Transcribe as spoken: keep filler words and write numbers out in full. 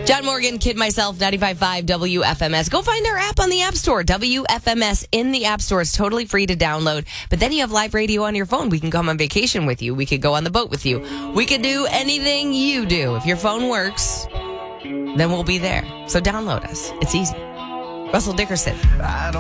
John Morgan, Kid Myself, ninety-five point five W F M S. Go find our app on the App Store, W F M S in the App Store. It's totally free to download. But then you have live radio on your phone. We can come on vacation with you. We could go on the boat with you. We could do anything you do. If your phone works, then we'll be there. So download us. It's easy. Russell Dickerson.